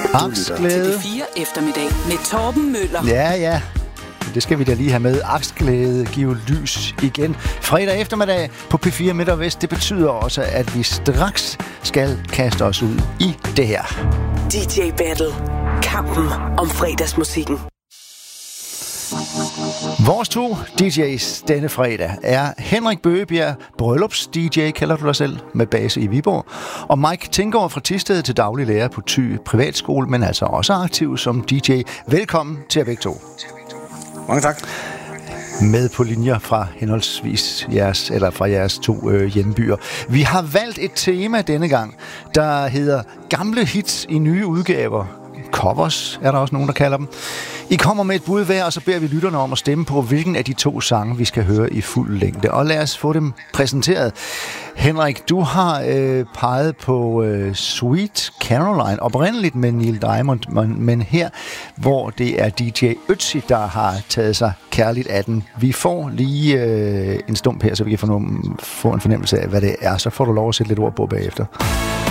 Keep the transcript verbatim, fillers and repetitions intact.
Aksglæde. Til fire eftermiddag med Torben Møller. Ja, ja. Det skal vi da lige have med. Aksglæde giver lys igen. Fredag eftermiddag på P fire Midt og Vest. Det betyder også, at vi straks skal kaste os ud i det her. D J Battle. Kampen om fredagsmusikken. Vores to D J's denne fredag er Henrik Bøgebjerg, bryllups-D J, kalder du dig selv, med base i Viborg, og Mike Tinggaard fra Thisted, til daglig lærer på Thy Privatskole, men altså også aktiv som D J. Velkommen til jer begge to. Mange tak. Med på linjer fra henholdsvis jeres, eller fra jeres to øh, hjembyer. Vi har valgt et tema denne gang, der hedder gamle hits i nye udgaver. Covers er der også nogen, der kalder dem. I kommer med et bud hver, og så beder vi lytterne om at stemme på, hvilken af de to sange, vi skal høre i fuld længde. Og lad os få dem præsenteret. Henrik, du har øh, peget på øh, Sweet Caroline, oprindeligt med Neil Diamond, men, men her, hvor det er D J Ötzi, der har taget sig kærligt af den. Vi får lige øh, en stump her, så vi kan få, nogle, få en fornemmelse af, hvad det er. Så får du lov at sætte lidt ord på bagefter.